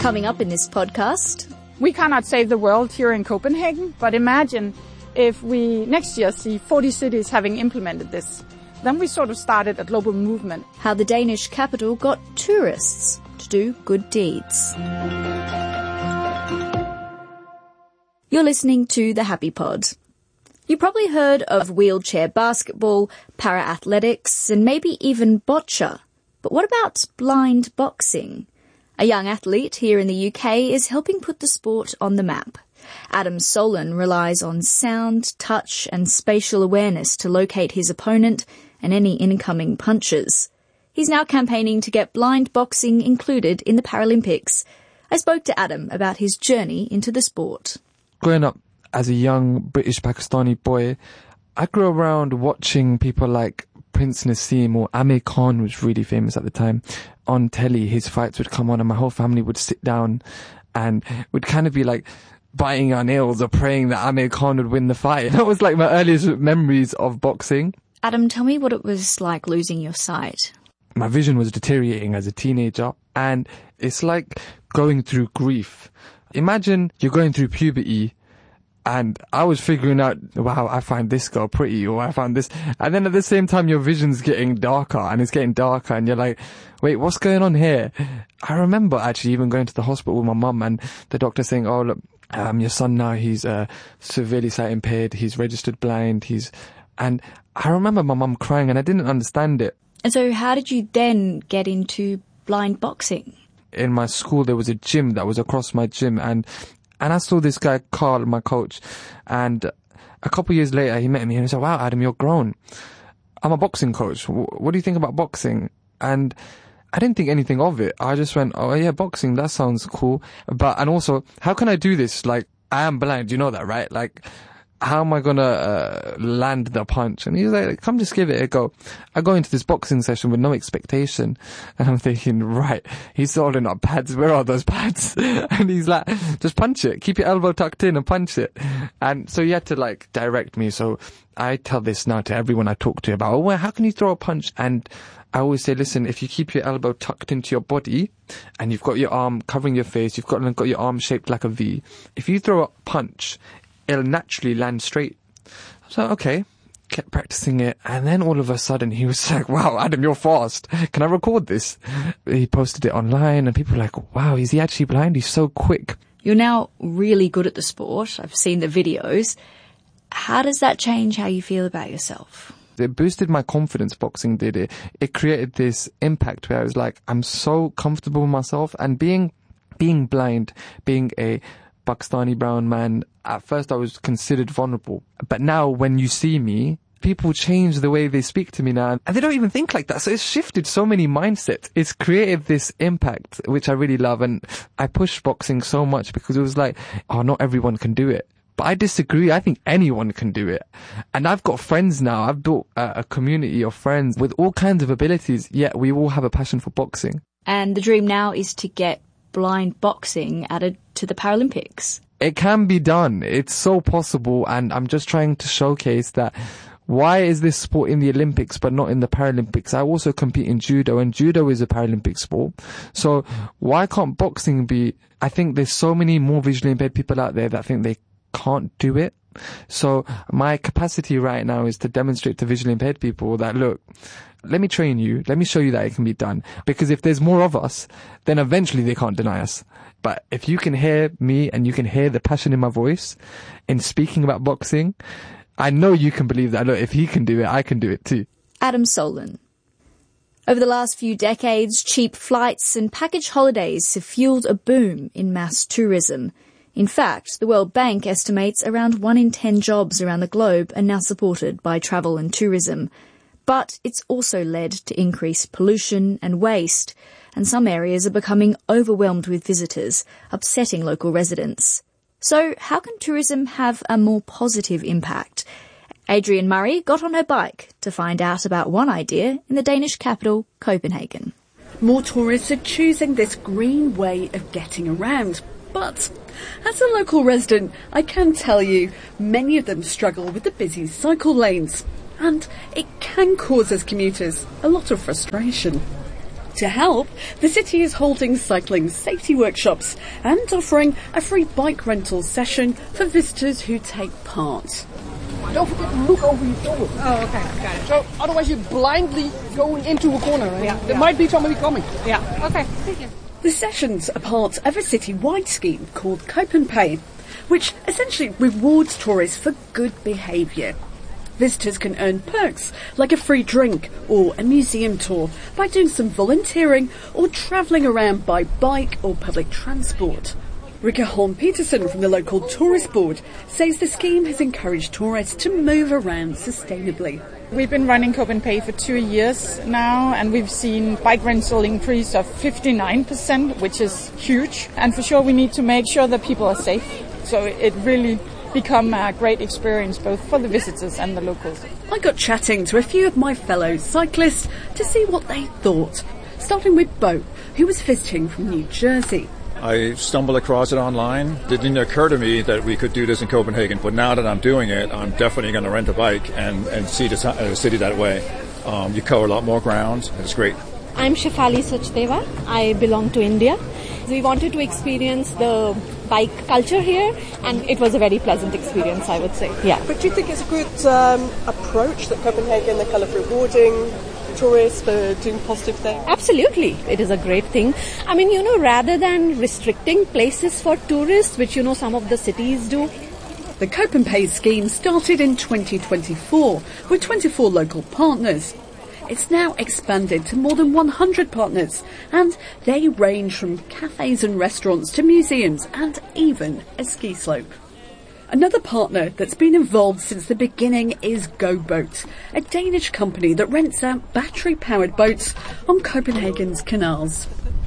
Coming up in this podcast... We cannot save the world here in Copenhagen, but imagine if we next year see 40 cities having implemented this. Then we sort of started a global movement. How the Danish capital got tourists to do good deeds. You're listening to The Happy Pod. You probably heard of wheelchair basketball, para-athletics, and maybe even bocce. But what about blind boxing? A young athlete here in the UK is helping put the sport on the map. Adam Solon relies on sound, touch and spatial awareness to locate his opponent and any incoming punches. He's now campaigning to get blind boxing included in the Paralympics. I spoke to Adam about his journey into the sport. Growing up as a young British Pakistani boy, I grew around watching people like Prince Naseem or Amir Khan, who was really famous at the time. On telly, his fights would come on and my whole family would sit down and would kind of be like biting our nails or praying that Amir Khan would win the fight. That was like my earliest memories of boxing. Adam, tell me what it was like losing your sight. My vision was deteriorating as a teenager, and it's like going through grief. Imagine you're going through puberty, and I was figuring out, wow, I find this girl pretty, or I found this. And then at the same time, your vision's getting darker, and it's getting darker, and you're like, wait, what's going on here? I remember actually even going to the hospital with my mum, and the doctor saying, oh, look, your son now, he's severely sight impaired, he's registered blind, and I remember my mum crying, and I didn't understand it. And so how did you then get into blind boxing? In my school, there was a gym that was across my gym, and I saw this guy, Carl, my coach, and a couple of years later, he met me and he said, wow, Adam, you're grown. I'm a boxing coach. What do you think about boxing? And I didn't think anything of it. I just went, oh yeah, boxing, that sounds cool. And also, how can I do this? Like, I am blind, you know that, right? Like, how am I gonna land the punch? And he was like, come just give it a go. I go into this boxing session with no expectation, and I'm thinking, right, he's holding up pads, where are those pads? And he's like, just punch it, keep your elbow tucked in and punch it. And so he had to like direct me. So I tell this now to everyone I talk to about, oh, well, how can you throw a punch? And I always say, listen, if you keep your elbow tucked into your body and you've got your arm covering your face, you've got your arm shaped like a V, if you throw a punch, it'll naturally land straight. So, okay, kept practicing it. And then all of a sudden he was like, wow, Adam, you're fast. Can I record this? He posted it online and people were like, wow, is he actually blind? He's so quick. You're now really good at the sport. I've seen the videos. How does that change how you feel about yourself? It boosted my confidence, boxing did it. It created this impact where I was like, I'm so comfortable with myself. And being blind, being a Pakistani brown man, at first I was considered vulnerable. But now when you see me, people change the way they speak to me now. And they don't even think like that. So it's shifted so many mindsets. It's created this impact, which I really love. And I push boxing so much because it was like, oh, not everyone can do it. But I disagree. I think anyone can do it. And I've got friends now. I've built a community of friends with all kinds of abilities, yet we all have a passion for boxing. And the dream now is to get blind boxing added to the Paralympics. It can be done. It's so possible. And I'm just trying to showcase that why is this sport in the Olympics but not in the Paralympics? I also compete in judo, and judo is a Paralympic sport. So why can't boxing be? I think there's so many more visually impaired people out there that think they can't do it. So my capacity right now is to demonstrate to visually impaired people that, look, let me train you. Let me show you that it can be done. Because if there's more of us, then eventually they can't deny us. But if you can hear me and you can hear the passion in my voice in speaking about boxing, I know you can believe that, look, if he can do it, I can do it too. Adam Solon. Over the last few decades, cheap flights and package holidays have fueled a boom in mass tourism. In fact, the World Bank estimates around 1 in 10 jobs around the globe are now supported by travel and tourism. But it's also led to increased pollution and waste, and some areas are becoming overwhelmed with visitors, upsetting local residents. So how can tourism have a more positive impact? Adrian Murray got on her bike to find out about one idea in the Danish capital, Copenhagen. More tourists are choosing this green way of getting around. But as a local resident, I can tell you, many of them struggle with the busy cycle lanes. And it can cause us commuters a lot of frustration. To help, the city is holding cycling safety workshops and offering a free bike rental session for visitors who take part. Don't forget to look over your shoulder. Oh, okay, got it. So otherwise you're blindly going into a corner. There might be somebody coming. Yeah, okay, thank you. The sessions are part of a city-wide scheme called CopenPay, which essentially rewards tourists for good behaviour. Visitors can earn perks like a free drink or a museum tour by doing some volunteering or travelling around by bike or public transport. Rika Holm Peterson from the local tourist board says the scheme has encouraged tourists to move around sustainably. We've been running CopenPay for 2 years now, and we've seen bike rental increase of 59%, which is huge. And for sure we need to make sure that people are safe. So it really become a great experience both for the visitors and the locals. I got chatting to a few of my fellow cyclists to see what they thought, starting with Bo, who was visiting from New Jersey. I stumbled across it online. It didn't occur to me that we could do this in Copenhagen, but now that I'm doing it, I'm definitely going to rent a bike and see the city that way. You cover a lot more ground. It's great. I'm Shefali Sachdeva. I belong to India. We wanted to experience the bike culture here, and it was a very pleasant experience, I would say. Yeah. But do you think it's a good approach that Copenhagen, they're kind of rewarding tourists for doing positive things? Absolutely. It is a great thing. I mean, rather than restricting places for tourists, which, some of the cities do. The CopenPay scheme started in 2024 with 24 local partners. It's now expanded to more than 100 partners, and they range from cafes and restaurants to museums and even a ski slope. Another partner that's been involved since the beginning is GoBoat, a Danish company that rents out battery-powered boats on Copenhagen's canals.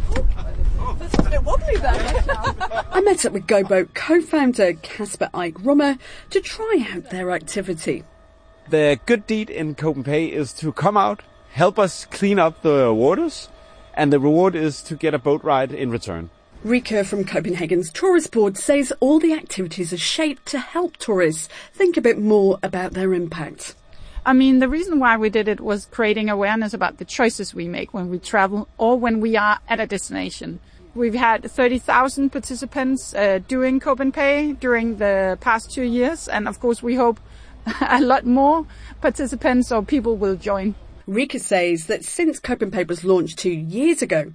It's a bit wobbly there. I met up with GoBoat co-founder Kasper Eik Rummer to try out their activity. The good deed in CopenPay is to come out, help us clean up the waters, and the reward is to get a boat ride in return. Rika from Copenhagen's tourist board says all the activities are shaped to help tourists think a bit more about their impact. I mean, the reason why we did it was creating awareness about the choices we make when we travel or when we are at a destination. We've had 30,000 participants doing CopenPay during the past 2 years, and of course we hope a lot more participants or people will join. Rika says that since CopenPay was launched 2 years ago,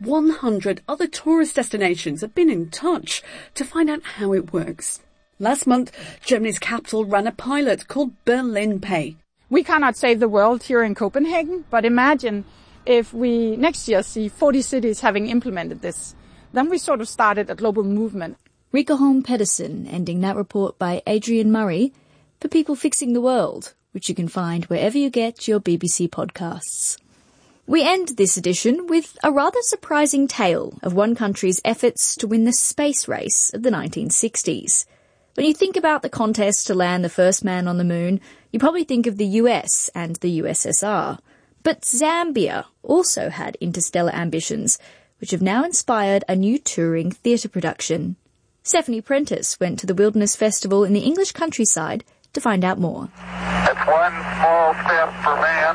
100 other tourist destinations have been in touch to find out how it works. Last month, Germany's capital ran a pilot called Berlin Pay. We cannot save the world here in Copenhagen, but imagine if we next year see 40 cities having implemented this. Then we sort of started a global movement. Rika Holm Pedersen ending that report by Adrian Murray for People Fixing the World, which you can find wherever you get your BBC podcasts. We end this edition with a rather surprising tale of one country's efforts to win the space race of the 1960s. When you think about the contest to land the first man on the moon, you probably think of the US and the USSR. But Zambia also had interstellar ambitions, which have now inspired a new touring theatre production. Stephanie Prentice went to the Wilderness Festival in the English countryside to find out more. It's one small step for man,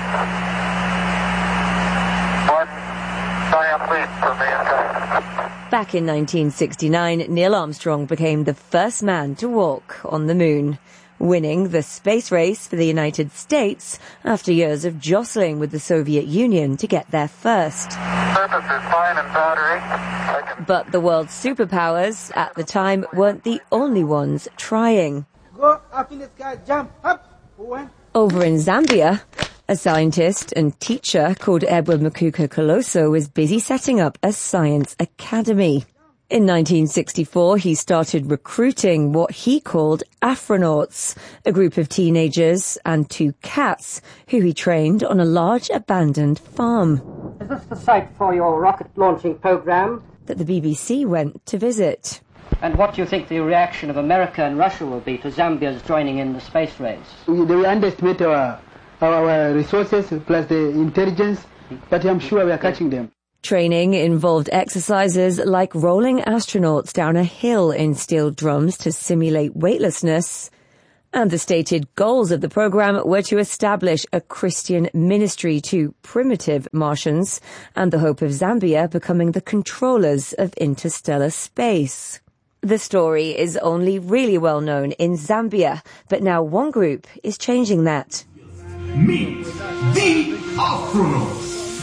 one giant leap for mankind. Back in 1969, Neil Armstrong became the first man to walk on the moon, winning the space race for the United States after years of jostling with the Soviet Union to get there first. Surface is fine and powdery. But the world's superpowers at the time weren't the only ones trying. Go up in the sky, jump up. Over in Zambia, a scientist and teacher called Edward Makuka Coloso was busy setting up a science academy. In 1964, he started recruiting what he called Afronauts, a group of teenagers and 2 cats who he trained on a large abandoned farm. Is this the site for your rocket launching program? That the BBC went to visit. And what do you think the reaction of America and Russia will be to Zambia's joining in the space race? We underestimate our resources plus the intelligence, but I'm sure we are catching them. Training involved exercises like rolling astronauts down a hill in steel drums to simulate weightlessness And the stated goals of the programme were to establish a Christian ministry to primitive Martians and the hope of Zambia becoming the controllers of interstellar space. The story is only really well known in Zambia, but now one group is changing that. Meet the astronauts!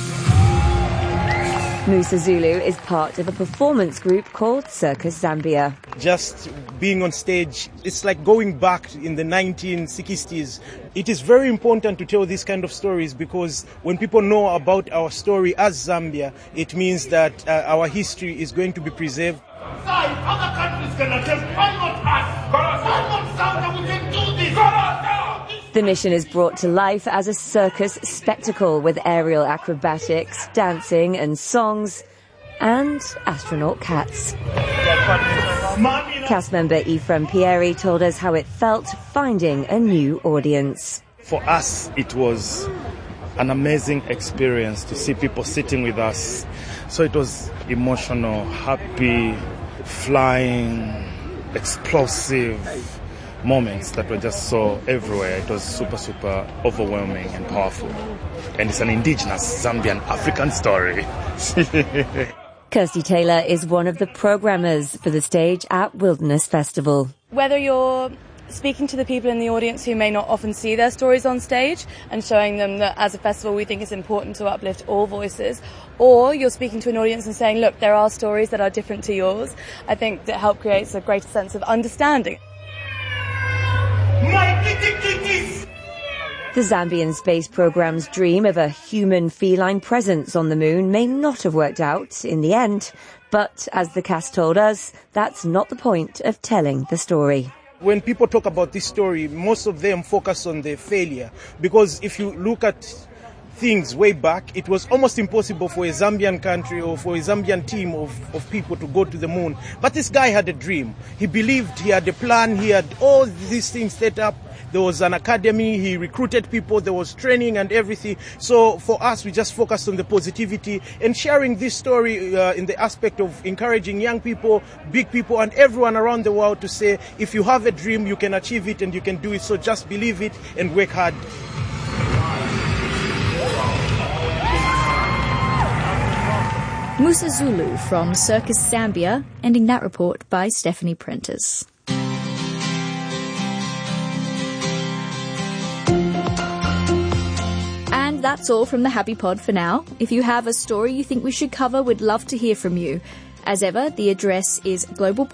Musa Zulu is part of a performance group called Circus Zambia. Just being on stage, it's like going back in the 1960s. It is very important to tell these kind of stories because when people know about our story as Zambia, it means that our history is going to be preserved. Other countries can attempt, why not us? Why not Zambia? We can do this! The mission is brought to life as a circus spectacle with aerial acrobatics, dancing and songs, and astronaut cats. Cast member Ephraim Pieri told us how it felt finding a new audience. For us, it was an amazing experience to see people sitting with us. So it was emotional, happy, flying, explosive moments that were just so everywhere. It was super, super overwhelming and powerful. And it's an indigenous Zambian African story. Kirsty Taylor is one of the programmers for the stage at Wilderness Festival. Whether you're speaking to the people in the audience who may not often see their stories on stage and showing them that as a festival we think it's important to uplift all voices, or you're speaking to an audience and saying, look, there are stories that are different to yours, I think that help creates a greater sense of understanding. The Zambian space programme's dream of a human-feline presence on the moon may not have worked out in the end, but as the cast told us, that's not the point of telling the story. When people talk about this story, most of them focus on the failure, because if you look at things way back, it was almost impossible for a Zambian country or for a Zambian team of people to go to the moon. But this guy had a dream. He believed, he had a plan, he had all these things set up. There was an academy, he recruited people, there was training and everything. So for us, we just focused on the positivity and sharing this story in the aspect of encouraging young people, big people, and everyone around the world to say, if you have a dream, you can achieve it and you can do it. So just believe it and work hard. Musa Zulu from Circus Zambia, ending that report by Stephanie Prentice. And that's all from the Happy Pod for now. If you have a story you think we should cover, we'd love to hear from you. As ever, the address is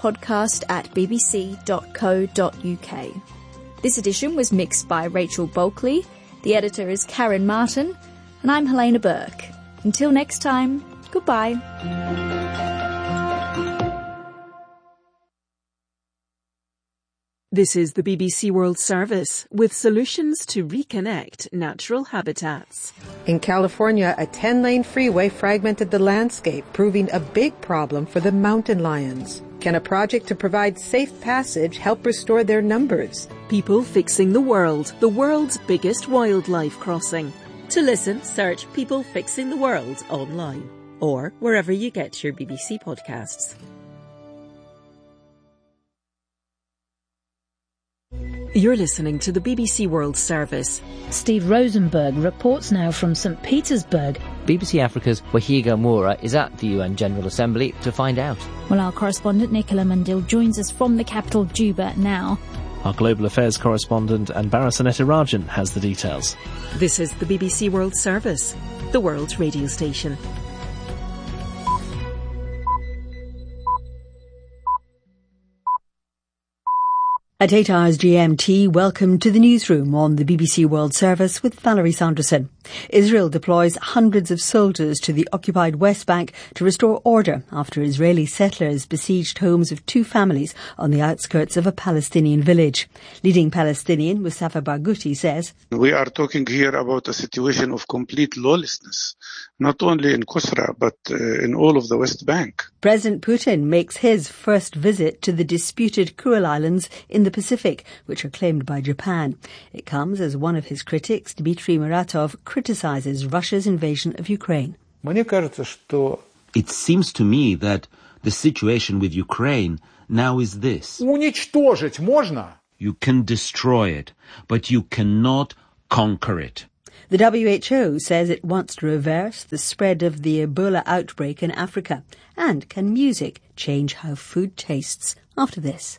globalpodcast@bbc.co.uk. This edition was mixed by Rachel Bulkley, the editor is Karen Martin, and I'm Helena Burke. Until next time, goodbye. This is the BBC World Service with solutions to reconnect natural habitats. In California, a 10-lane freeway fragmented the landscape, proving a big problem for the mountain lions. Can a project to provide safe passage help restore their numbers? People Fixing the world's biggest wildlife crossing. To listen, search People Fixing the World online or wherever you get your BBC podcasts. You're listening to the BBC World Service. Steve Rosenberg reports now from St. Petersburg. BBC Africa's Wahiga Moura is at the UN General Assembly to find out. Well, our correspondent Nicola Mandil joins us from the capital Juba now. Our global affairs correspondent Anbara Rajan has the details. This is the BBC World Service, the world's radio station. At 8 hours GMT, welcome to the newsroom on the BBC World Service with Valerie Sanderson. Israel deploys hundreds of soldiers to the occupied West Bank to restore order after Israeli settlers besieged homes of two families on the outskirts of a Palestinian village. Leading Palestinian Mustafa Barghouti says, "We are talking here about a situation of complete lawlessness, not only in Qusra but in all of the West Bank." President Putin makes his first visit to the disputed Kuril Islands in the Pacific, which are claimed by Japan. It comes as one of his critics, Dmitry Muratov, criticizes Russia's invasion of Ukraine. It seems to me that the situation with Ukraine now is this. You can destroy it, but you cannot conquer it. The WHO says it wants to reverse the spread of the Ebola outbreak in Africa. And can music change how food tastes? After this.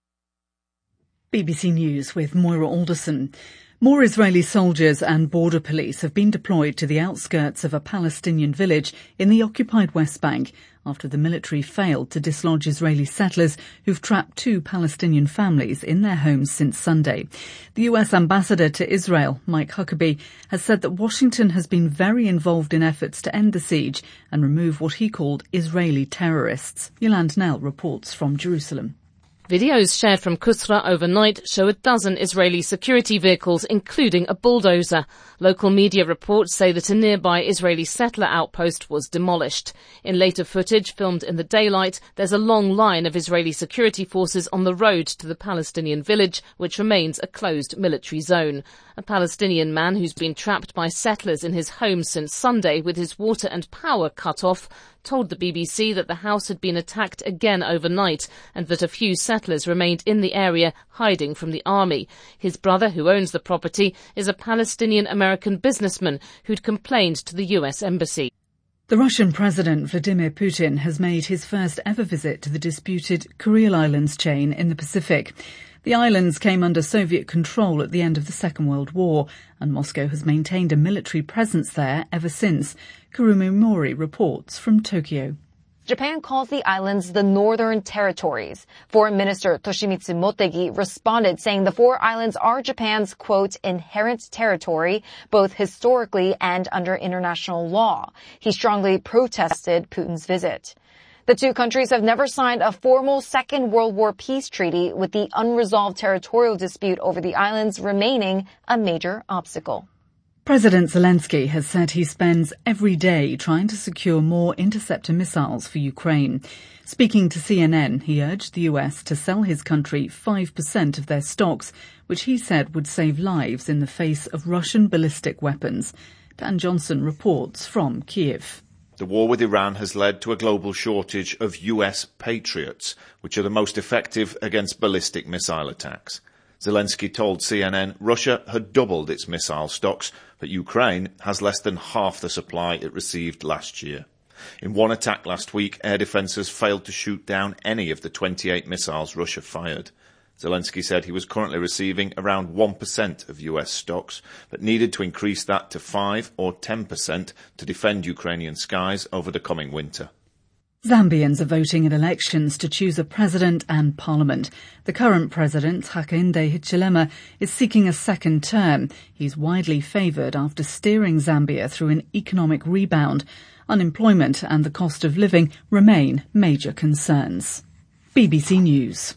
BBC News with Moira Alderson. More Israeli soldiers and border police have been deployed to the outskirts of a Palestinian village in the occupied West Bank after the military failed to dislodge Israeli settlers who've trapped 2 Palestinian families in their homes since Sunday. The US ambassador to Israel, Mike Huckabee, has said that Washington has been very involved in efforts to end the siege and remove what he called Israeli terrorists. Yolande Nell reports from Jerusalem. Videos shared from Kusra overnight show a dozen Israeli security vehicles, including a bulldozer. Local media reports say that a nearby Israeli settler outpost was demolished. In later footage filmed in the daylight, there's a long line of Israeli security forces on the road to the Palestinian village, which remains a closed military zone. A Palestinian man who's been trapped by settlers in his home since Sunday with his water and power cut off told the BBC that the house had been attacked again overnight and that a few settlers remained in the area hiding from the army. His brother, who owns the property, is a Palestinian-American businessman who'd complained to the US embassy. The Russian President Vladimir Putin has made his first ever visit to the disputed Kuril Islands chain in the Pacific. The islands came under Soviet control at the end of the Second World War, and Moscow has maintained a military presence there ever since. Kurumi Mori reports from Tokyo. Japan calls the islands the Northern Territories. Foreign Minister Toshimitsu Motegi responded saying the 4 islands are Japan's, quote, inherent territory, both historically and under international law. He strongly protested Putin's visit. The 2 countries have never signed a formal Second World War peace treaty, with the unresolved territorial dispute over the islands remaining a major obstacle. President Zelensky has said he spends every day trying to secure more interceptor missiles for Ukraine. Speaking to CNN, he urged the US to sell his country 5% of their stocks, which he said would save lives in the face of Russian ballistic weapons. Dan Johnson reports from Kyiv. The war with Iran has led to a global shortage of US Patriots, which are the most effective against ballistic missile attacks. Zelensky told CNN Russia had doubled its missile stocks, but Ukraine has less than half the supply it received last year. In one attack last week, air defences failed to shoot down any of the 28 missiles Russia fired. Zelensky said he was currently receiving around 1% of US stocks, but needed to increase that to 5 or 10% to defend Ukrainian skies over the coming winter. Zambians are voting in elections to choose a president and parliament. The current president, Hakainde Hichilema, is seeking a second term. He's widely favoured after steering Zambia through an economic rebound. Unemployment and the cost of living remain major concerns. BBC News.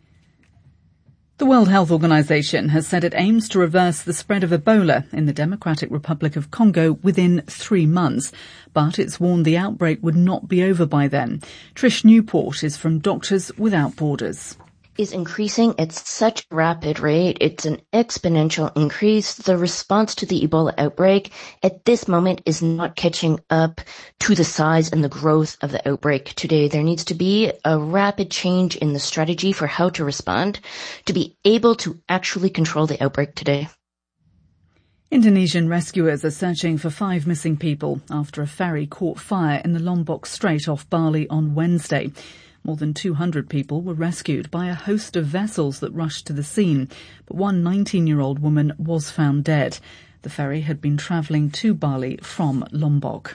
The World Health Organization has said it aims to reverse the spread of Ebola in the Democratic Republic of Congo within 3 months, but it's warned the outbreak would not be over by then. Trish Newport is from Doctors Without Borders. Is increasing at such a rapid rate. It's an exponential increase. The response to the Ebola outbreak at this moment is not catching up to the size and the growth of the outbreak today. There needs to be a rapid change in the strategy for how to respond to be able to actually control the outbreak today. Indonesian rescuers are searching for 5 missing people after a ferry caught fire in the Lombok Strait off Bali on Wednesday. More than 200 people were rescued by a host of vessels that rushed to the scene, but one 19-year-old woman was found dead. The ferry had been travelling to Bali from Lombok.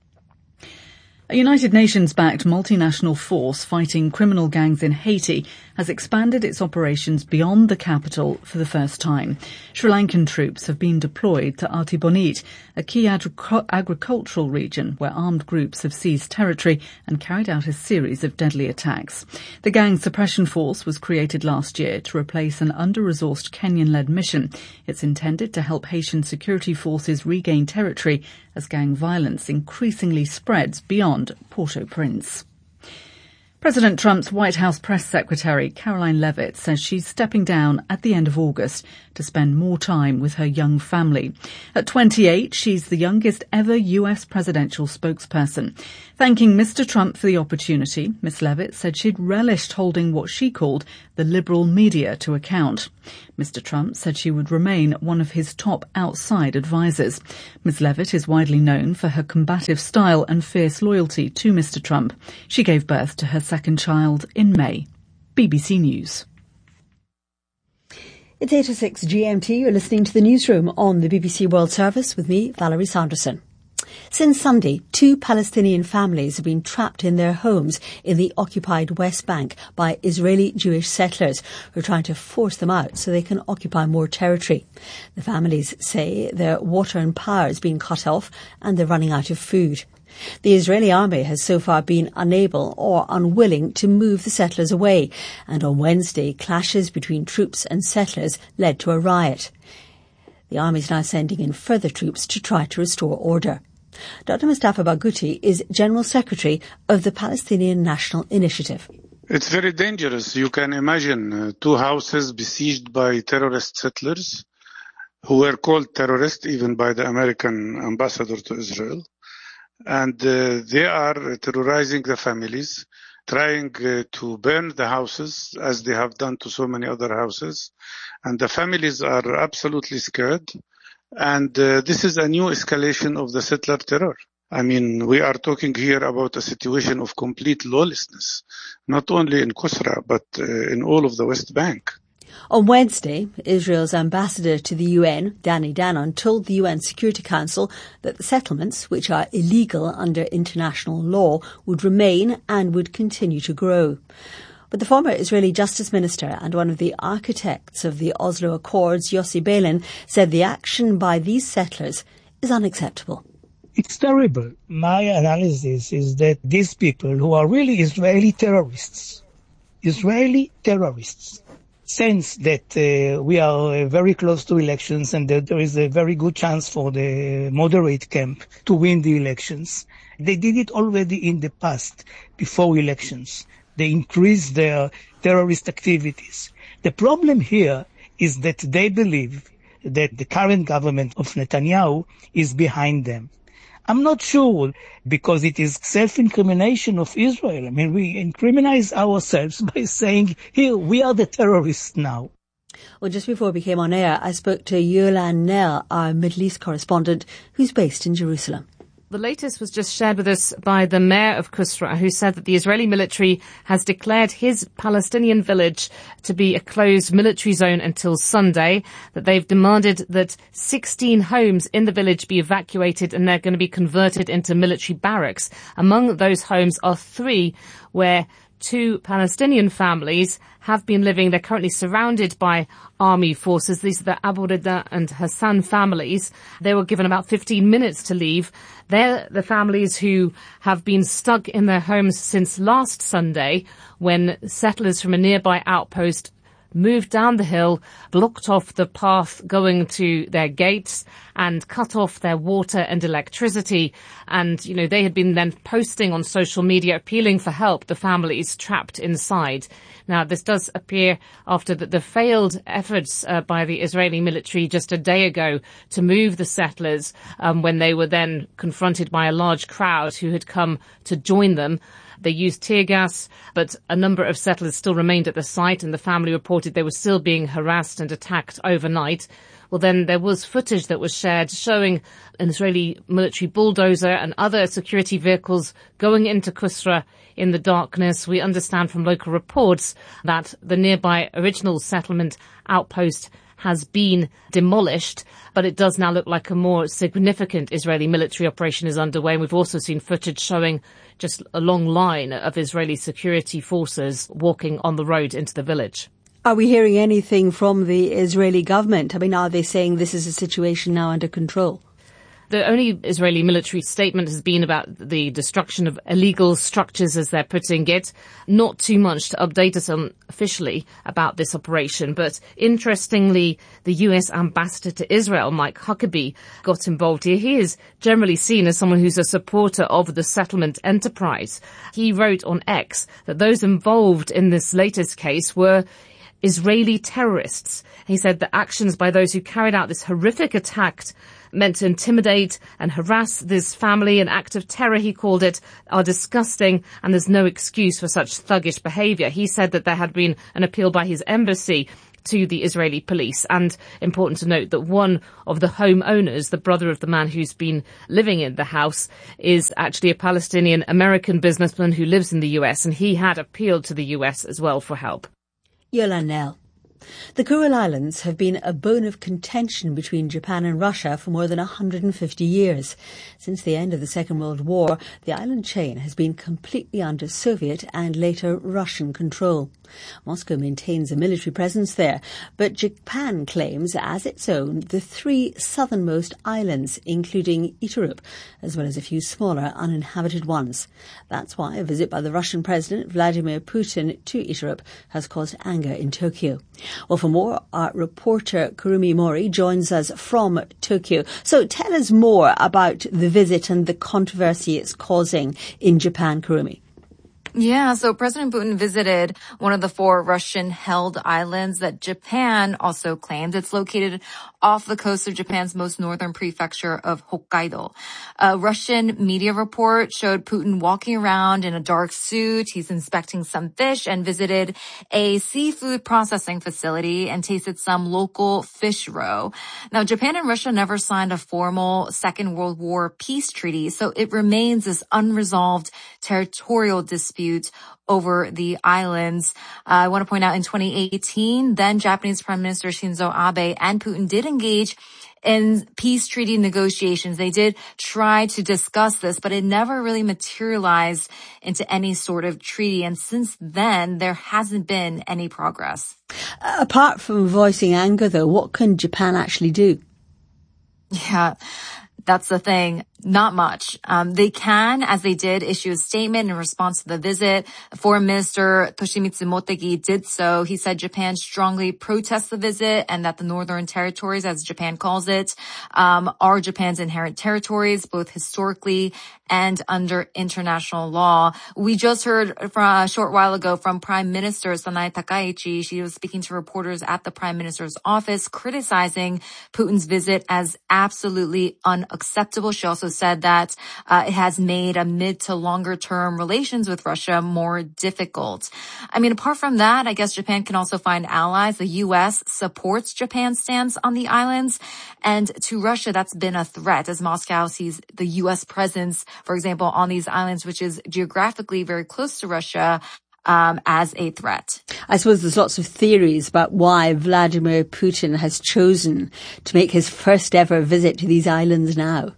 A United Nations-backed multinational force fighting criminal gangs in Haiti has expanded its operations beyond the capital for the first time. Sri Lankan troops have been deployed to Artibonite, a key agricultural region where armed groups have seized territory and carried out a series of deadly attacks. The gang suppression force was created last year to replace an under-resourced Kenyan-led mission. It's intended to help Haitian security forces regain territory as gang violence increasingly spreads beyond Port-au-Prince. President Trump's White House press secretary, Karoline Leavitt, says she's stepping down at the end of August to spend more time with her young family. At 28, she's the youngest ever US presidential spokesperson. Thanking Mr. Trump for the opportunity, Ms. Leavitt said she'd relished holding what she called the liberal media to account. Mr. Trump said she would remain one of his top outside advisers. Ms. Leavitt is widely known for her combative style and fierce loyalty to Mr. Trump. She gave birth to her second child in May. BBC News. It's 8:06 GMT. You're listening to the newsroom on the BBC World Service with me, Valerie Sanderson. Since Sunday, 2 Palestinian families have been trapped in their homes in the occupied West Bank by Israeli Jewish settlers who are trying to force them out so they can occupy more territory. The families say their water and power has been cut off and they're running out of food. The Israeli army has so far been unable or unwilling to move the settlers away, and on Wednesday, clashes between troops and settlers led to a riot. The army is now sending in further troops to try to restore order. Dr. Mustafa Barghouti is General Secretary of the Palestinian National Initiative. It's very dangerous. You can imagine 2 houses besieged by terrorist settlers who were called terrorists even by the American ambassador to Israel. And they are terrorizing the families, trying to burn the houses as they have done to so many other houses. And the families are absolutely scared. And this is a new escalation of the settler terror. I mean, we are talking here about a situation of complete lawlessness, not only in Qusra, but in all of the West Bank. On Wednesday, Israel's ambassador to the UN, Danny Danon, told the UN Security Council that the settlements, which are illegal under international law, would remain and would continue to grow. But the former Israeli Justice Minister and one of the architects of the Oslo Accords, Yossi Beilin, said the action by these settlers is unacceptable. It's terrible. My analysis is that these people who are really Israeli terrorists, sense that we are very close to elections and that there is a very good chance for the moderate camp to win the elections. They did it already in the past, before elections. They increased their terrorist activities. The problem here is that they believe that the current government of Netanyahu is behind them. I'm not sure, because it is self-incrimination of Israel. I mean, we incriminate ourselves by saying, here, we are the terrorists now. Well, just before we came on air, I spoke to Yolan Nel, our Middle East correspondent, who's based in Jerusalem. The latest was just shared with us by the mayor of Qusra, who said that the Israeli military has declared his Palestinian village to be a closed military zone until Sunday, that they've demanded that 16 homes in the village be evacuated and they're going to be converted into military barracks. Among those homes are 3 where 2 Palestinian families have been living. They're currently surrounded by army forces. These are the Abu Rida and Hassan families. They were given about 15 minutes to leave. They're the families who have been stuck in their homes since last Sunday, when settlers from a nearby outpost moved down the hill, blocked off the path going to their gates and cut off their water and electricity. And, you know, they had been then posting on social media appealing for help, the families trapped inside. Now, this does appear after the failed efforts by the Israeli military just a day ago to move the settlers when they were then confronted by a large crowd who had come to join them. They used tear gas, but a number of settlers still remained at the site, and the family reported they were still being harassed and attacked overnight. Well, then there was footage that was shared showing an Israeli military bulldozer and other security vehicles going into Qusra in the darkness. We understand from local reports that the nearby original settlement outpost has been demolished, but it does now look like a more significant Israeli military operation is underway. And we've also seen footage showing just a long line of Israeli security forces walking on the road into the village. Are we hearing anything from the Israeli government? I mean, are they saying this is a situation now under control? The only Israeli military statement has been about the destruction of illegal structures, as they're putting it. Not too much to update us on officially about this operation. But interestingly, the US ambassador to Israel, Mike Huckabee, got involved here. He is generally seen as someone who's a supporter of the settlement enterprise. He wrote on X that those involved in this latest case were Israeli terrorists. He said the actions by those who carried out this horrific attack meant to intimidate and harass this family, an act of terror, he called it, are disgusting, and there's no excuse for such thuggish behaviour. He said that there had been an appeal by his embassy to the Israeli police, and important to note that one of the homeowners, the brother of the man who's been living in the house, is actually a Palestinian-American businessman who lives in the US, and he had appealed to the US as well for help. Yolande Knell. The Kuril Islands have been a bone of contention between Japan and Russia for more than 150 years. Since the end of the Second World War, the island chain has been completely under Soviet and later Russian control. Moscow maintains a military presence there, but Japan claims as its own the three southernmost islands, including Iturup, as well as a few smaller uninhabited ones. That's why a visit by the Russian President Vladimir Putin to Iturup has caused anger in Tokyo. Well, for more, our reporter Kurumi Mori joins us from Tokyo. So tell us more about the visit and the controversy it's causing in Japan, Kurumi. Yeah, so President Putin visited one of the four Russian-held islands that Japan also claimed. It's located off the coast of Japan's most northern prefecture of Hokkaido. A Russian media report showed Putin walking around in a dark suit. He's inspecting some fish and visited a seafood processing facility and tasted some local fish roe. Now, Japan and Russia never signed a formal Second World War peace treaty, so it remains this unresolved territorial dispute over the islands. I want to point out in 2018, then Japanese Prime Minister Shinzo Abe and Putin did engage in peace treaty negotiations. They did try to discuss this, but it never really materialized into any sort of treaty. And since then, there hasn't been any progress. Apart from voicing anger, though, what can Japan actually do? Yeah, that's the thing. Not much. They can, as they did, issue a statement in response to the visit. Foreign Minister Toshimitsu Motegi did so. He said Japan strongly protests the visit and that the Northern Territories, as Japan calls it, are Japan's inherent territories, both historically and under international law. We just heard from a short while ago from Prime Minister Sanae Takaichi. She was speaking to reporters at the Prime Minister's office, criticizing Putin's visit as absolutely unacceptable. She also said that it has made a mid to longer term relations with Russia more difficult. I mean, apart from that, I guess Japan can also find allies. The U.S. supports Japan's stance on the islands. And to Russia, that's been a threat as Moscow sees the U.S. presence, for example, on these islands, which is geographically very close to Russia, as a threat. I suppose there's lots of theories about why Vladimir Putin has chosen to make his first ever visit to these islands now.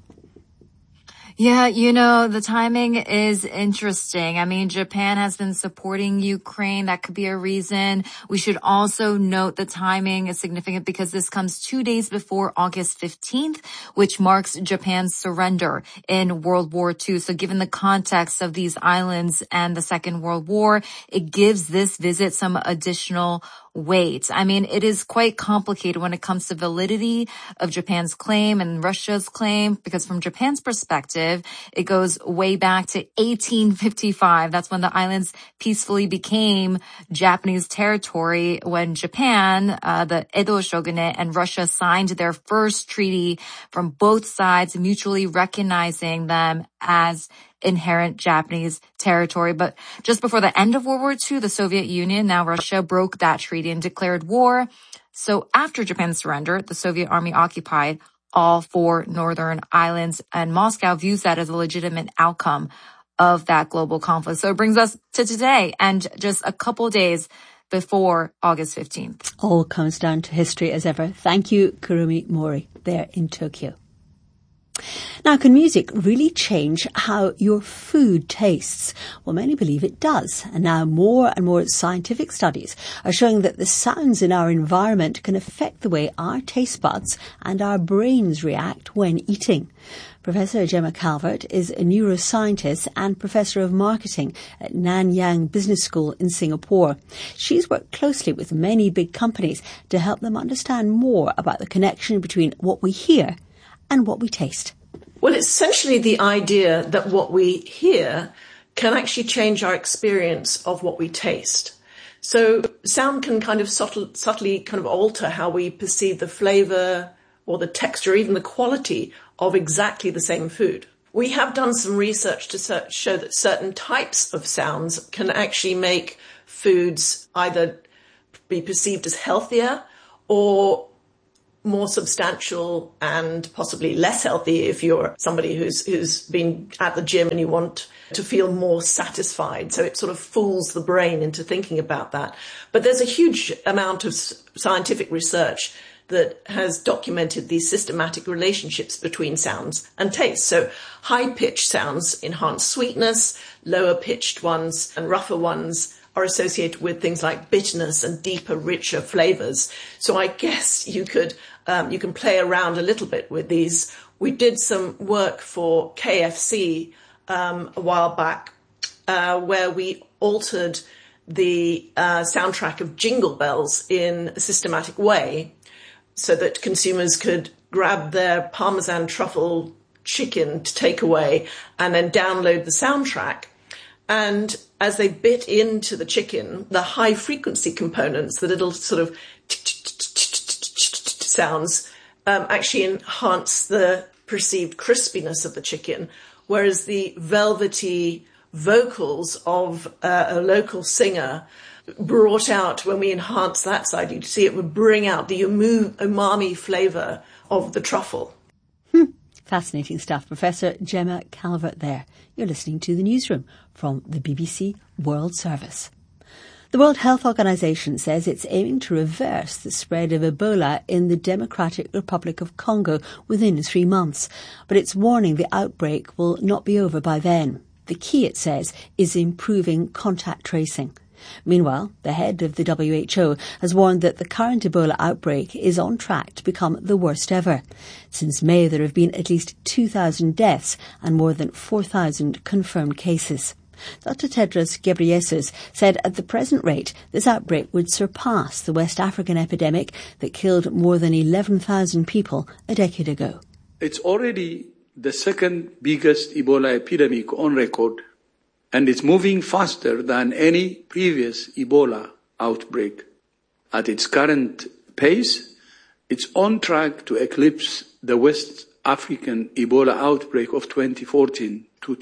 Yeah, you know, the timing is interesting. I mean, Japan has been supporting Ukraine. That could be a reason. We should also note the timing is significant because this comes 2 days before August 15th, which marks Japan's surrender in World War II. So given the context of these islands and the Second World War, it gives this visit some additional weight. I mean, it is quite complicated when it comes to validity of Japan's claim and Russia's claim, because from Japan's perspective, it goes way back to 1855. That's when the islands peacefully became Japanese territory, when Japan, the Edo shogunate, and Russia signed their first treaty from both sides, mutually recognizing them as inherent Japanese territory. But just before the end of World War II, the Soviet Union, now Russia, broke that treaty and declared war. So after Japan's surrender, the Soviet army occupied all four northern islands, and Moscow views that as a legitimate outcome of that global conflict. So it brings us to today, and just a couple days before August 15th. All comes down to history as ever. Thank you, Kurumi Mori, there in Tokyo. Now, can music really change how your food tastes? Well, many believe it does. And now more and more scientific studies are showing that the sounds in our environment can affect the way our taste buds and our brains react when eating. Professor Gemma Calvert is a neuroscientist and professor of marketing at Nanyang Business School in Singapore. She's worked closely with many big companies to help them understand more about the connection between what we hear and what we taste. Well, it's essentially the idea that what we hear can actually change our experience of what we taste. So sound can kind of subtly kind of alter how we perceive the flavour or the texture, even the quality of exactly the same food. We have done some research to show that certain types of sounds can actually make foods either be perceived as healthier or more substantial and possibly less healthy if you're somebody who's been at the gym and you want to feel more satisfied. So it sort of fools the brain into thinking about that. But there's a huge amount of scientific research that has documented these systematic relationships between sounds and taste. So high-pitched sounds enhance sweetness, lower-pitched ones and rougher ones are associated with things like bitterness and deeper, richer flavours. So I guess you can play around a little bit with these. We did some work for KFC a while back where we altered the soundtrack of Jingle Bells in a systematic way so that consumers could grab their Parmesan truffle chicken to take away and then download the soundtrack. And as they bit into the chicken, the high frequency components, the little sort of sounds, actually enhance the perceived crispiness of the chicken, whereas the velvety vocals of a local singer brought out, when we enhance that side, you'd see it would bring out the umami flavour of the truffle. Fascinating stuff. Professor Gemma Calvert there. You're listening to The Newsroom from the BBC World Service. The World Health Organization says it's aiming to reverse the spread of Ebola in the Democratic Republic of Congo within 3 months. But it's warning the outbreak will not be over by then. The key, it says, is improving contact tracing. Meanwhile, the head of the WHO has warned that the current Ebola outbreak is on track to become the worst ever. Since May, there have been at least 2,000 deaths and more than 4,000 confirmed cases. Dr. Tedros Ghebreyesus said at the present rate, this outbreak would surpass the West African epidemic that killed more than 11,000 people a decade ago. It's already the second biggest Ebola epidemic on record, and it's moving faster than any previous Ebola outbreak. At its current pace, it's on track to eclipse the West African Ebola outbreak of 2014 to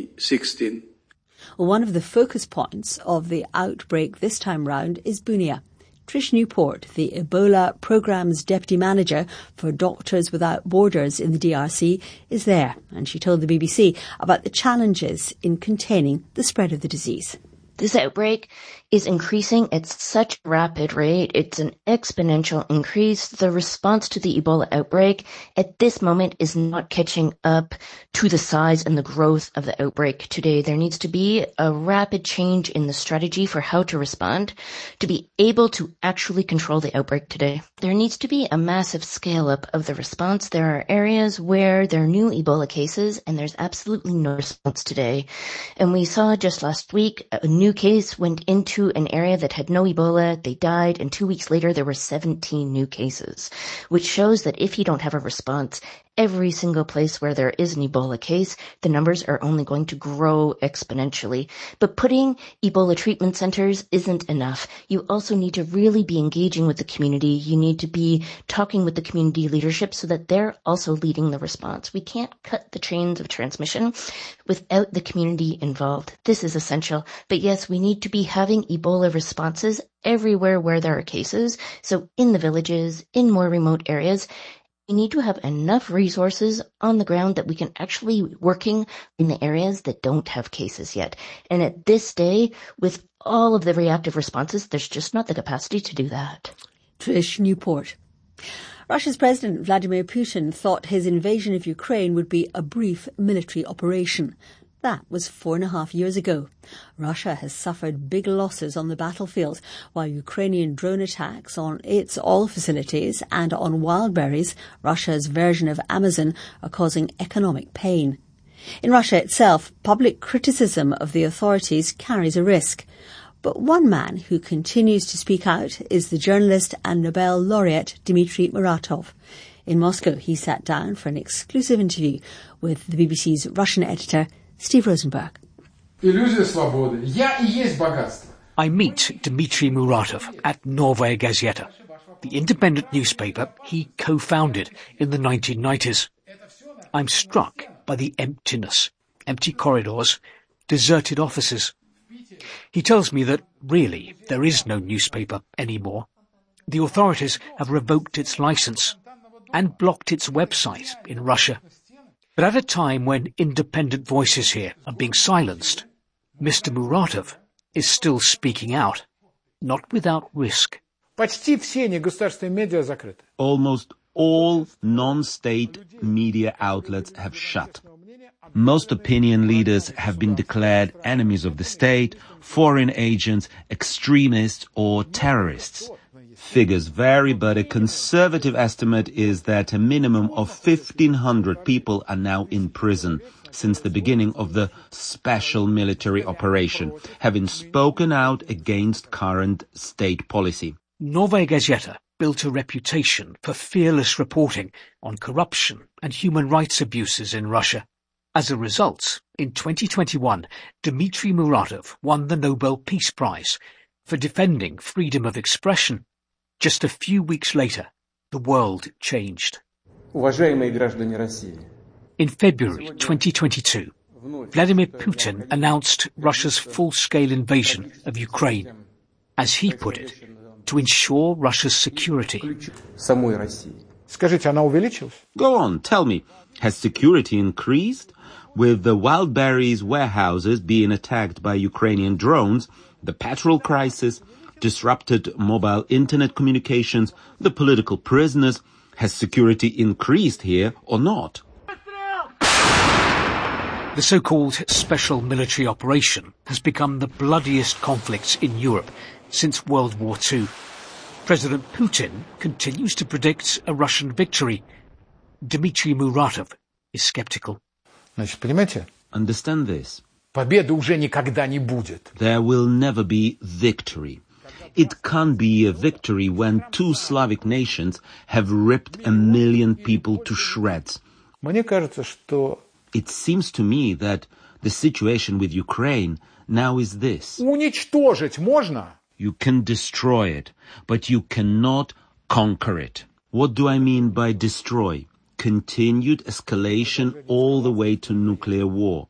2016. One of the focus points of the outbreak this time round is Bunia. Trish Newport, the Ebola Program's Deputy Manager for Doctors Without Borders in the DRC, is there, and she told the BBC about the challenges in containing the spread of the disease. This outbreak is increasing at such a rapid rate. It's an exponential increase. The response to the Ebola outbreak at this moment is not catching up to the size and the growth of the outbreak today. There needs to be a rapid change in the strategy for how to respond to be able to actually control the outbreak today. There needs to be a massive scale up of the response. There are areas where there are new Ebola cases and there's absolutely no response today. And we saw just last week a new case went into an area that had no Ebola, they died, and 2 weeks later there were 17 new cases, which shows that if you don't have a response, every single place where there is an Ebola case, the numbers are only going to grow exponentially. But putting Ebola treatment centers isn't enough. You also need to really be engaging with the community. You need to be talking with the community leadership so that they're also leading the response. We can't cut the chains of transmission without the community involved. This is essential. But yes, we need to be having Ebola responses everywhere where there are cases. So in the villages, in more remote areas, we need to have enough resources on the ground that we can actually be working in the areas that don't have cases yet. And at this day, with all of the reactive responses, there's just not the capacity to do that. Trish Newport. Russia's President Vladimir Putin thought his invasion of Ukraine would be a brief military operation. That was 4.5 years ago. Russia has suffered big losses on the battlefield, while Ukrainian drone attacks on its oil facilities and on Wildberries, Russia's version of Amazon, are causing economic pain. In Russia itself, public criticism of the authorities carries a risk. But one man who continues to speak out is the journalist and Nobel laureate Dmitry Muratov. In Moscow, he sat down for an exclusive interview with the BBC's Russian editor, Steve Rosenberg. I meet Dmitry Muratov at Novaya Gazeta, the independent newspaper he co-founded in the 1990s. I'm struck by the emptiness, empty corridors, deserted offices. He tells me that, really, there is no newspaper anymore. The authorities have revoked its license and blocked its website in Russia. But at a time when independent voices here are being silenced, Mr. Muratov is still speaking out, not without risk. Almost all non-state media outlets have shut. Most opinion leaders have been declared enemies of the state, foreign agents, extremists, or terrorists. Figures vary, but a conservative estimate is that a minimum of 1,500 people are now in prison since the beginning of the special military operation, having spoken out against current state policy. Novaya Gazeta built a reputation for fearless reporting on corruption and human rights abuses in Russia. As a result, in 2021, Dmitry Muratov won the Nobel Peace Prize for defending freedom of expression. Just a few weeks later, the world changed. In February 2022, Vladimir Putin announced Russia's full-scale invasion of Ukraine, as he put it, to ensure Russia's security. Go on, tell me, has security increased? With the Wildberries warehouses being attacked by Ukrainian drones, the petrol crisis, disrupted mobile internet communications, the political prisoners, has security increased here or not? The so-called special military operation has become the bloodiest conflict in Europe since World War II. President Putin continues to predict a Russian victory. Dmitry Muratov is skeptical. Understand this. There will never be victory. It can't be a victory when two Slavic nations have ripped 1 million people to shreds. It seems to me that the situation with Ukraine now is this. You can destroy it, but you cannot conquer it. What do I mean by destroy? Continued escalation all the way to nuclear war.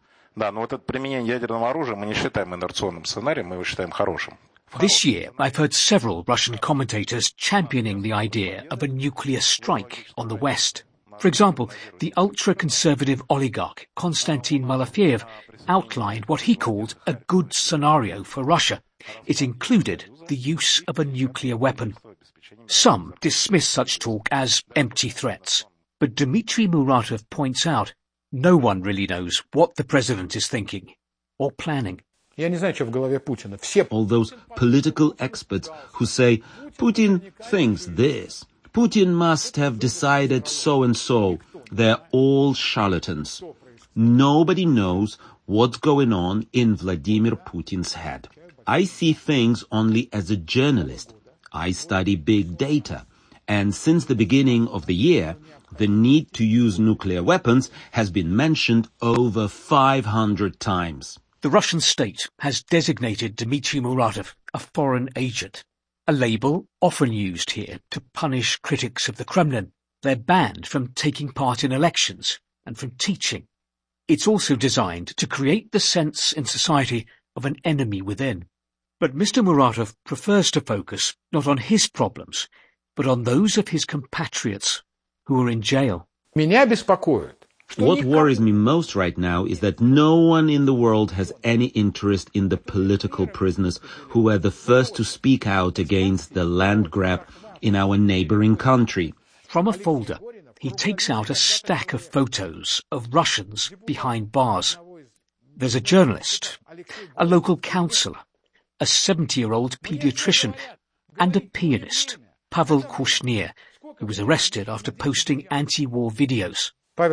This year, I've heard several Russian commentators championing the idea of a nuclear strike on the West. For example, the ultra-conservative oligarch Konstantin Malafeyev outlined what he called a good scenario for Russia. It included the use of a nuclear weapon. Some dismiss such talk as empty threats. But Dmitry Muratov points out no one really knows what the president is thinking or planning. All those political experts who say, Putin thinks this, Putin must have decided so and so, they're all charlatans. Nobody knows what's going on in Vladimir Putin's head. I see things only as a journalist. I study big data. And since the beginning of the year, the need to use nuclear weapons has been mentioned over 500 times. The Russian state has designated Dmitry Muratov a foreign agent, a label often used here to punish critics of the Kremlin. They're banned from taking part in elections and from teaching. It's also designed to create the sense in society of an enemy within. But Mr. Muratov prefers to focus not on his problems, but on those of his compatriots who are in jail. What worries me most right now is that no one in the world has any interest in the political prisoners who were the first to speak out against the land grab in our neighboring country. From a folder, he takes out a stack of photos of Russians behind bars. There's a journalist, a local councillor, a 70-year-old paediatrician, and a pianist, Pavel Kushnir, who was arrested after posting anti-war videos.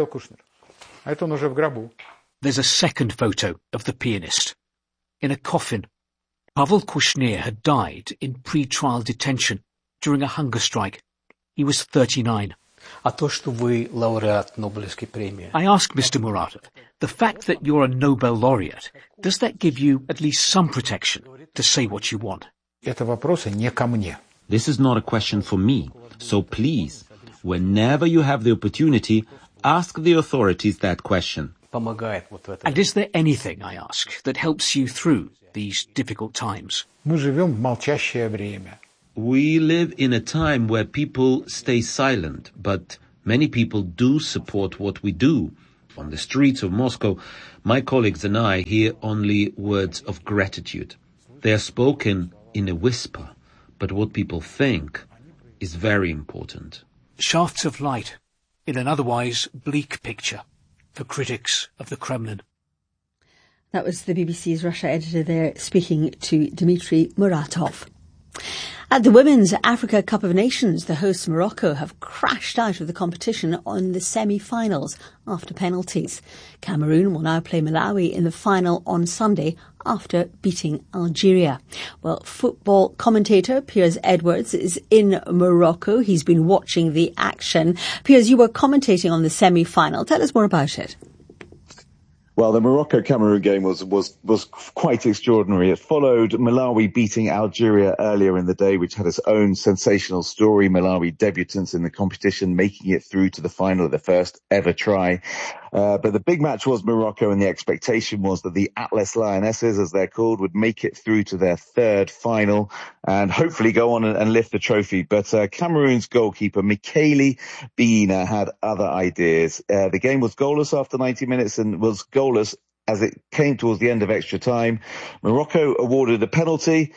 There's a second photo of the pianist. In a coffin, Pavel Kushnir had died in pre-trial detention during a hunger strike. He was 39. I asked Mr. Muratov, the fact that you're a Nobel laureate, does that give you at least some protection to say what you want? This is not a question for me, so please, whenever you have the opportunity, ask the authorities that question. And is there anything, I ask, that helps you through these difficult times? We live in a time where people stay silent, but many people do support what we do. On the streets of Moscow, my colleagues and I hear only words of gratitude. They are spoken in a whisper, but what people think is very important. Shafts of light in an otherwise bleak picture for critics of the Kremlin. That was the BBC's Russia editor there speaking to Dmitry Muratov. At the Women's Africa Cup of Nations, the hosts Morocco have crashed out of the competition on the semi-finals after penalties. Cameroon will now play Malawi in the final on Sunday after beating Algeria. Well, football commentator Piers Edwards is in Morocco. He's been watching the action. Piers, you were commentating on the semi-final. Tell us more about it. Well, the Morocco-Cameroon game was quite extraordinary. It followed Malawi beating Algeria earlier in the day, which had its own sensational story. Malawi debutants in the competition making it through to the final of their first ever try. But the big match was Morocco, and the expectation was that the Atlas Lionesses, as they're called, would make it through to their third final and hopefully go on and lift the trophy. But Cameroon's goalkeeper, Michele Bina, had other ideas. The game was goalless after 90 minutes and was goalless as it came towards the end of extra time. Morocco awarded a penalty,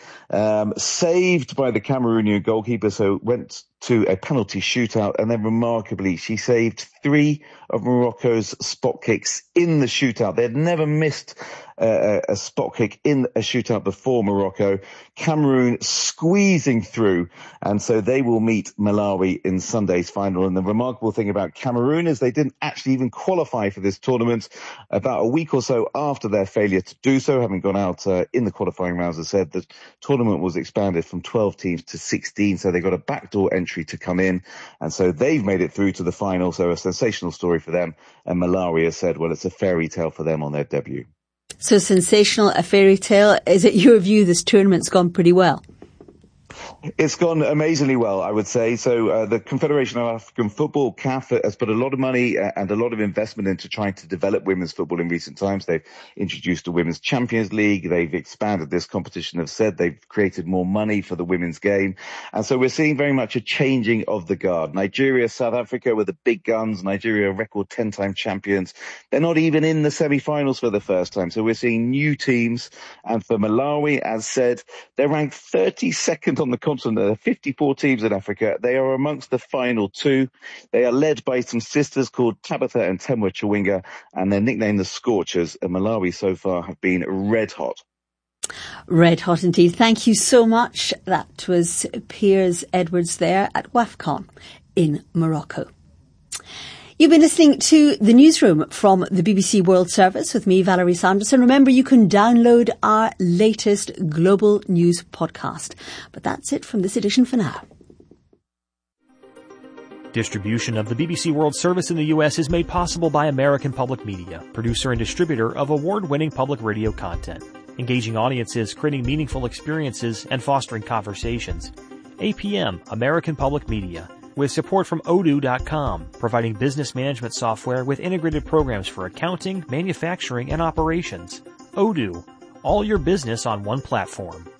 saved by the Cameroonian goalkeeper, so went to a penalty shootout, and then remarkably, she saved 3 of Morocco's spot kicks in the shootout. They had never missed a spot kick in a shootout before Morocco. Cameroon squeezing through, and so they will meet Malawi in Sunday's final. And the remarkable thing about Cameroon is they didn't actually even qualify for this tournament. About a week or so after their failure to do so, having gone out in the qualifying rounds, as said, the tournament was expanded from 12 teams to 16, so they got a backdoor entry to come in, and so they've made it through to the final. So a sensational story for them, and Malawi has said, well, it's a fairy tale for them on their debut. So sensational, a fairy tale. Is it your view this tournament's gone pretty well? It's gone amazingly well, I would say. So the Confederation of African Football, CAF, has put a lot of money and a lot of investment into trying to develop women's football in recent times. They've introduced a Women's Champions League. They've expanded this competition, have said they've created more money for the women's game. And so we're seeing very much a changing of the guard. Nigeria, South Africa were the big guns. Nigeria, record 10-time champions. They're not even in the semi-finals for the first time. So we're seeing new teams. And for Malawi, as said, they're ranked 32nd on the continent. There are 54 teams in Africa. They are amongst the final 2. They are led by some sisters called Tabitha and Temwa Chawinga, and they're nicknamed the Scorchers. And Malawi so far have been red hot. Red hot indeed. Thank you so much. That was Piers Edwards there at WAFCON in Morocco. You've been listening to The Newsroom from the BBC World Service with me, Valerie Sanderson. Remember, you can download our latest global news podcast. But that's it from this edition for now. Distribution of the BBC World Service in the U.S. is made possible by American Public Media, producer and distributor of award-winning public radio content, engaging audiences, creating meaningful experiences, and fostering conversations. APM, American Public Media, with support from Odoo.com, providing business management software with integrated programs for accounting, manufacturing, and operations. Odoo, all your business on one platform.